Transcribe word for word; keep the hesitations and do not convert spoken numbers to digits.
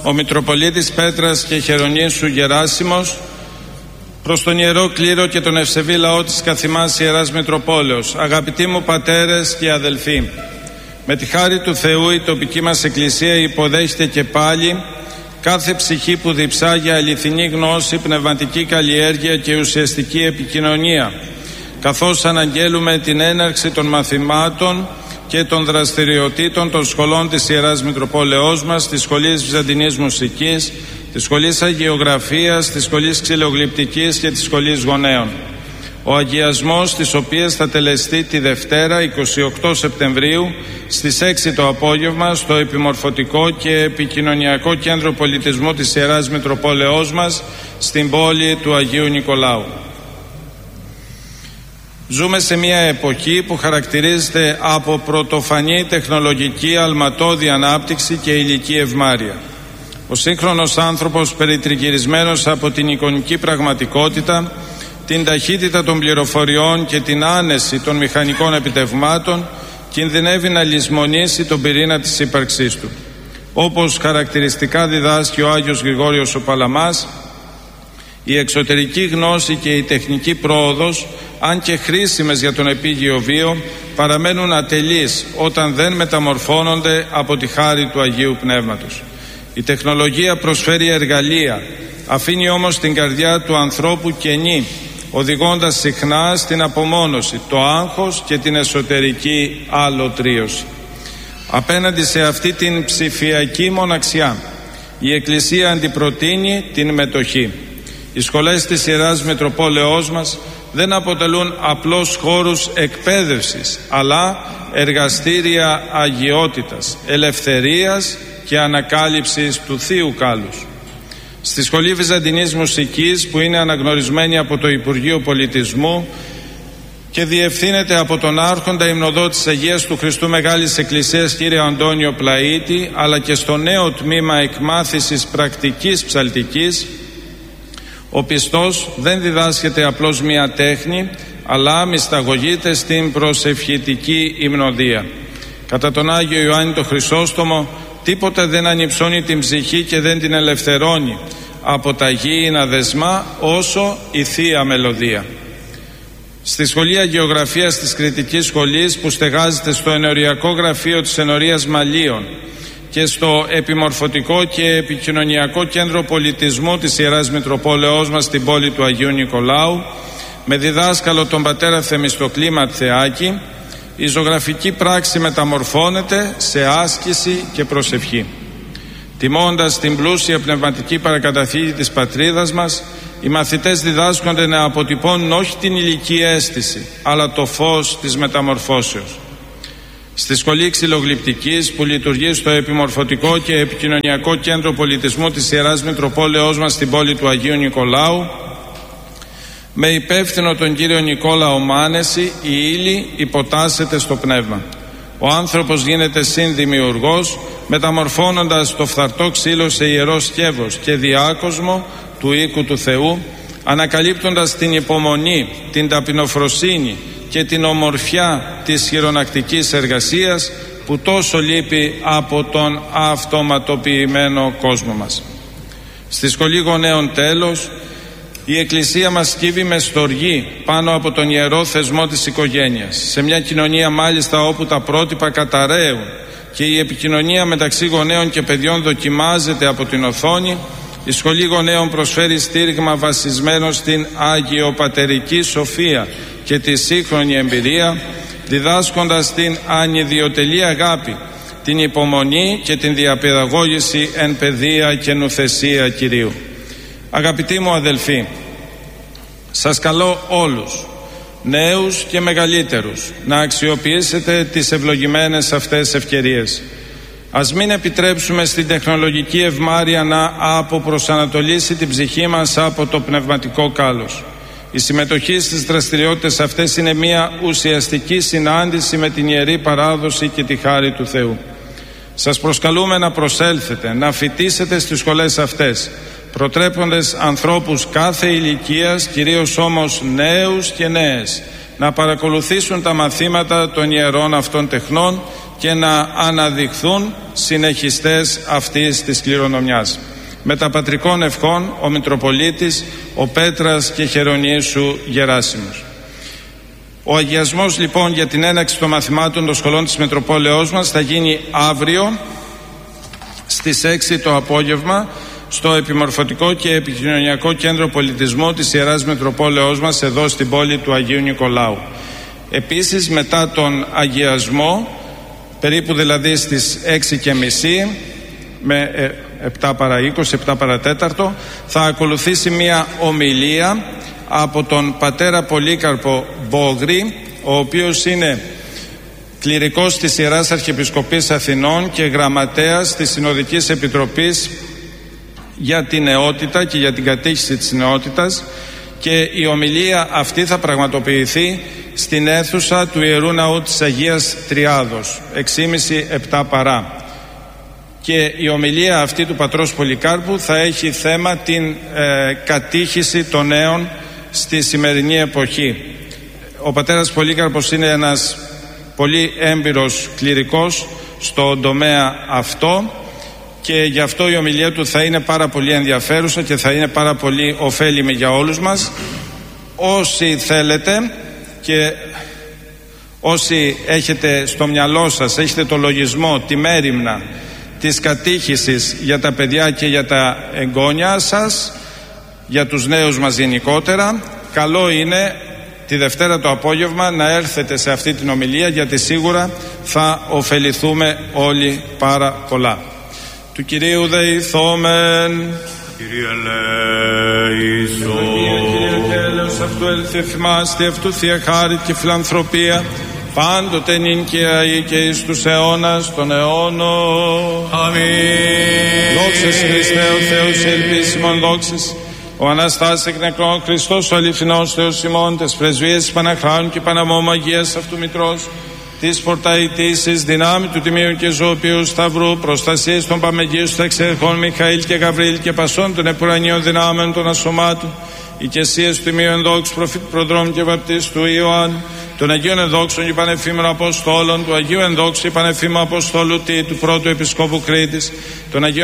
ο Μητροπολίτης Πέτρας και Χερονήσου Γεράσιμος, προς τον Ιερό Κλήρο και τον ευσεβή λαό της καθημάς Ιεράς Μητροπόλεως, αγαπητοί μου πατέρες και αδελφοί, με τη χάρη του Θεού η τοπική μας Εκκλησία υποδέχεται και πάλι κάθε ψυχή που διψά για αληθινή γνώση, πνευματική καλλιέργεια και ουσιαστική επικοινωνία, καθώς αναγγέλουμε την έναρξη των μαθημάτων και των δραστηριοτήτων των σχολών της Ιεράς Μητροπόλεως μας, της Σχολής Βυζαντινής Μουσικής, της Σχολής Αγιογραφίας, της Σχολής Ξυλογλυπτικής και της Σχολής Γονέων. Ο αγιασμός της οποίας θα τελεστεί τη Δευτέρα εικοστή ογδόη Σεπτεμβρίου στις έξι το απόγευμα στο Επιμορφωτικό και Επικοινωνιακό Κέντρο Πολιτισμού της Ιεράς Μητροπόλεως μας στην πόλη του Αγίου Νικολάου. Ζούμε σε μια εποχή που χαρακτηρίζεται από πρωτοφανή τεχνολογική αλματώδη ανάπτυξη και ηλική ευμάρεια. Ο σύγχρονος άνθρωπος, περιτριγυρισμένος από την εικονική πραγματικότητα, την ταχύτητα των πληροφοριών και την άνεση των μηχανικών επιτευγμάτων, κινδυνεύει να λησμονήσει τον πυρήνα της ύπαρξής του. Όπως χαρακτηριστικά διδάσκει ο Άγιος Γρηγόριος ο Παλαμάς, η εξωτερική γνώση και η τεχνική πρόοδος, αν και χρήσιμες για τον επίγειο βίο, παραμένουν ατελείς όταν δεν μεταμορφώνονται από τη χάρη του Αγίου Πνεύματος. Η τεχνολογία προσφέρει εργαλεία, αφήνει όμως την καρδιά του ανθρώπου κενή, οδηγώντας συχνά στην απομόνωση, το άγχος και την εσωτερική αλωτρίωση. Απέναντι σε αυτή την ψηφιακή μοναξιά, η Εκκλησία αντιπροτείνει την μετοχή. Οι σχολές της Ιεράς Μητροπόλεως μας δεν αποτελούν απλώς χώρους εκπαίδευσης, αλλά εργαστήρια αγιότητας, ελευθερίας και ανακάλυψης του Θείου Κάλους. Στη Σχολή Βυζαντινής Μουσικής, που είναι αναγνωρισμένη από το Υπουργείο Πολιτισμού και διευθύνεται από τον Άρχοντα Υμνοδό της Αγίας του Χριστού Μεγάλης Εκκλησίας κύριο Αντώνιο Πλαΐτη, αλλά και στο νέο τμήμα εκμάθησης πρακτικής ψαλτικής, ο πιστός δεν διδάσκεται απλώς μία τέχνη, αλλά μυσταγωγείται στην προσευχητική υμνοδία. Κατά τον Άγιο Ιωάννη το Χρυσόστομο, τίποτα δεν ανυψώνει την ψυχή και δεν την ελευθερώνει από τα γήινα δεσμά όσο η Θεία Μελωδία. Στη Σχολή Αγιογραφίας της Κρητικής Σχολής, που στεγάζεται στο Ενοριακό Γραφείο της Ενορίας Μαλίων και στο Επιμορφωτικό και Επικοινωνιακό Κέντρο Πολιτισμού της Ιεράς Μητροπόλεως μας στην πόλη του Αγίου Νικολάου, με διδάσκαλο τον πατέρα Θεμιστοκλή Ματθεάκη, η ζωγραφική πράξη μεταμορφώνεται σε άσκηση και προσευχή. Τιμώντας την πλούσια πνευματική παρακαταθήκη της πατρίδας μας, οι μαθητές διδάσκονται να αποτυπώνουν όχι την ηλική αίσθηση, αλλά το φως της μεταμορφώσεως. Στη Σχολή Ξυλογλυπτικής, που λειτουργεί στο Επιμορφωτικό και Επικοινωνιακό Κέντρο Πολιτισμού της Ιεράς Μητροπόλεως μας στην πόλη του Αγίου Νικολάου, με υπεύθυνο τον κύριο Νικόλαο Μάνεση, η ύλη υποτάσσεται στο πνεύμα. Ο άνθρωπος γίνεται συνδημιουργός, μεταμορφώνοντας το φθαρτό ξύλο σε ιερό σκεύος και διάκοσμο του οίκου του Θεού, ανακαλύπτοντας την υπομονή, την ταπεινοφροσύνη και την ομορφιά της χειρονακτικής εργασίας που τόσο λείπει από τον αυτοματοποιημένο κόσμο μας. Στη Σχολή Γονέων τέλος, η Εκκλησία μας σκύβει με στοργή πάνω από τον ιερό θεσμό της οικογένειας. Σε μια κοινωνία μάλιστα όπου τα πρότυπα καταραίουν και η επικοινωνία μεταξύ γονέων και παιδιών δοκιμάζεται από την οθόνη, η Σχολή Γονέων προσφέρει στήριγμα βασισμένο στην αγιοπατερική σοφία και τη σύγχρονη εμπειρία, διδάσκοντας την ανιδιοτελή αγάπη, την υπομονή και την διαπαιδαγώγηση εν παιδεία και νουθεσία Κυρίου. Αγαπητοί μου αδελφοί, σας καλώ όλους, νέους και μεγαλύτερους, να αξιοποιήσετε τις ευλογημένες αυτές ευκαιρίες. Ας μην επιτρέψουμε στην τεχνολογική ευμάρεια να αποπροσανατολίσει την ψυχή μας από το πνευματικό κάλος. Η συμμετοχή στις δραστηριότητες αυτές είναι μια ουσιαστική συνάντηση με την Ιερή Παράδοση και τη χάρη του Θεού. Σας προσκαλούμε να προσέλθετε, να φοιτήσετε στις σχολές αυτές, προτρέποντες ανθρώπους κάθε ηλικίας, κυρίως όμως νέους και νέες, να παρακολουθήσουν τα μαθήματα των ιερών αυτών τεχνών και να αναδειχθούν συνεχιστές αυτής της κληρονομιάς. Με τα πατρικών ευχών ο Μητροπολίτης, ο Πέτρας και Χερονήσου Γεράσιμος. Ο αγιασμός λοιπόν για την έναρξη των μαθημάτων των σχολών της Μητροπόλεως μας θα γίνει αύριο στις έξι το απόγευμα στο Επιμορφωτικό και Επικοινωνιακό Κέντρο Πολιτισμού της Ιεράς Μητροπόλεως μας εδώ στην πόλη του Αγίου Νικολάου. Επίσης μετά τον αγιασμό, περίπου δηλαδή στις έξι και μισή με επτά παρά είκοσι, επτά παρά τέταρτο, θα ακολουθήσει μια ομιλία από τον πατέρα Πολύκαρπο Μπόγρη, ο οποίος είναι κληρικός της Ιεράς Αρχιεπισκοπής Αθηνών και γραμματέας της Συνοδικής Επιτροπής για την νεότητα και για την κατήχηση της νεότητας, και η ομιλία αυτή θα πραγματοποιηθεί στην αίθουσα του Ιερού Ναού της Αγίας Τριάδος, έξι και μισή με επτά παρά. Και η ομιλία αυτή του πατρός Πολυκάρπου θα έχει θέμα την ε, κατήχηση των νέων στη σημερινή εποχή. Ο πατέρας Πολύκαρπος είναι ένας πολύ έμπειρος κληρικός στον τομέα αυτό και γι' αυτό η ομιλία του θα είναι πάρα πολύ ενδιαφέρουσα και θα είναι πάρα πολύ ωφέλιμη για όλους μας. Όσοι θέλετε και όσοι έχετε στο μυαλό σας, έχετε το λογισμό, τη μέριμνα της κατήχησης για τα παιδιά και για τα εγγόνια σας, για τους νέους μας γενικότερα, καλό είναι τη Δευτέρα το απόγευμα να έρθετε σε αυτή την ομιλία, γιατί σίγουρα θα ωφεληθούμε όλοι πάρα πολλά. Του Κυρίου δεηθόμεν. Κύριε ελέησον. Κύριε τέλος αυτού ελθει εφημάστη, αυτού θεία χάρη και φιλανθρωπία, πάντοτε νυν και αεί και εις τους αιώνας των αιώνων. Αμήν. Δόξες Χριστέ ο Θεός ελπίσιμον, δόξες ο Αναστάς εκ νεκρών Χριστός ο αληθινός Θεός ημών, τες πρεσβείες της Παναχράνου και Παναμόμου Αγίας αυτού Μητρός, της φορταϊτήσης δυνάμει του Τιμίου και Ζωοποιού Σταυρού, προστασίες των Παμεγείους των εξερχών Μιχαήλ και Γαβρίλ και πασών των επουρανίων δυνάμεων των ασωμάτων, οικεσίες του Τιμίου ενδόξου προφήτου προδρόμου και βαπτίστου Ιωάννου, των Αγίων Ενδόξων και Πανεφήμερων Αποστόλων, του Αγίου Ενδόξου και Πανεφήμερου Αποστόλου Τί, του πρώτου Επισκόπου Κρήτης, των Αγίων